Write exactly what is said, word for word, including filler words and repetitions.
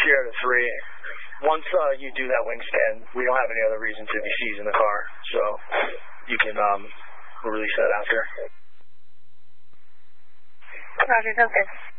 Sierra to three. Once uh, you do that wingspan, we don't have any other reason to be seizing the car, so you can um, release that after. Roger, sounds good.